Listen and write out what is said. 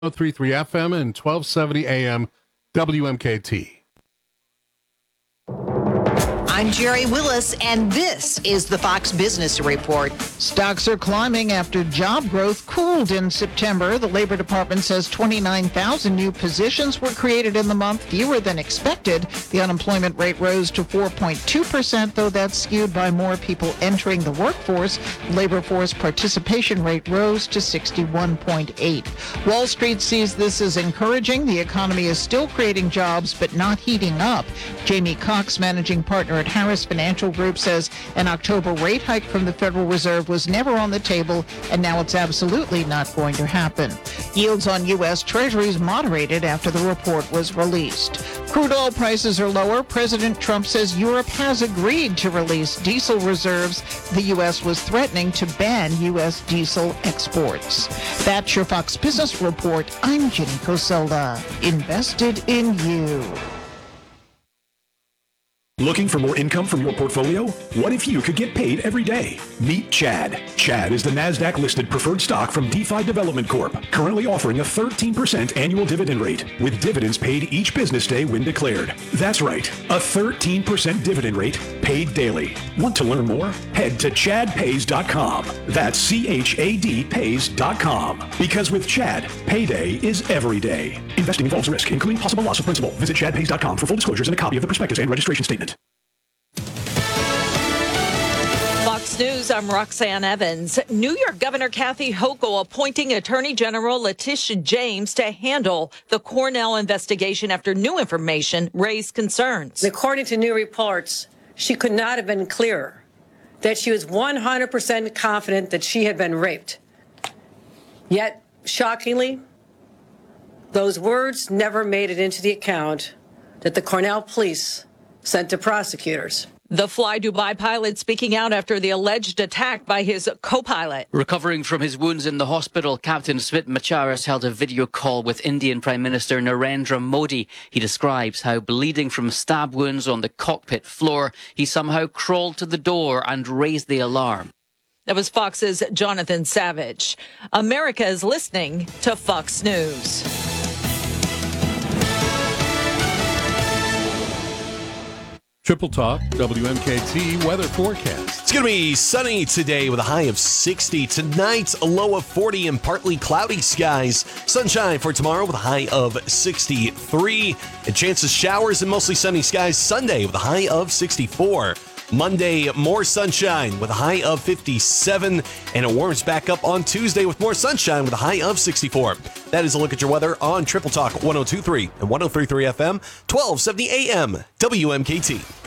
103.3 FM and 1270 AM WMKT. I'm Jerry Willis, and this is the Fox Business Report. Stocks are climbing after job growth cooled in September. The Labor Department says 29,000 new positions were created in the month, fewer than expected. The unemployment rate rose to 4.2%, though that's skewed by more people entering the workforce. Labor force participation rate rose to 61.8. Wall Street sees this as encouraging. The economy is still creating jobs, but not heating up. Jamie Cox, managing partner at Harris Financial Group, says an October rate hike from the Federal Reserve was never on the table, and now it's absolutely not going to happen. Yields on U.S. Treasuries moderated after the report was released. Crude oil prices are lower. President Trump says Europe has agreed to release diesel reserves. The U.S. was threatening to ban U.S. diesel exports. That's your Fox Business Report. I'm Jenny Coselda. Invested in you. Looking for more income from your portfolio? What if you could get paid every day? Meet Chad. Chad is the NASDAQ-listed preferred stock from DeFi Development Corp., currently offering a 13% annual dividend rate, with dividends paid each business day when declared. That's right, a 13% dividend rate paid daily. Want to learn more? Head to chadpays.com. That's CHAD pays.com. Because with Chad, payday is every day. Investing involves risk, including possible loss of principal. Visit chadpays.com for full disclosures and a copy of the prospectus and registration statement. Fox News, I'm Roxanne Evans. New York Governor Kathy Hochul appointing Attorney General Letitia James to handle the Cornell investigation after new information raised concerns. According to new reports, she could not have been clearer that she was 100% confident that she had been raped. Yet, shockingly, those words never made it into the account that the Cornell police sent to prosecutors. The Fly Dubai pilot speaking out after the alleged attack by his co-pilot. Recovering from his wounds in the hospital, Captain Smit Macharas held a video call with Indian Prime Minister Narendra Modi. He describes how, bleeding from stab wounds on the cockpit floor, he somehow crawled to the door and raised the alarm. That was Fox's Jonathan Savage. America is listening to Fox News. Triple Talk, WMKT weather forecast. It's going to be sunny today with a high of 60. Tonight, a low of 40 and partly cloudy skies. Sunshine for tomorrow with a high of 63. And chances showers and mostly sunny skies Sunday with a high of 64. Monday, more sunshine with a high of 57. And it warms back up on Tuesday with more sunshine with a high of 64. That is a look at your weather on Triple Talk 102.3 and 103.3 FM, 1270 AM, WMKT.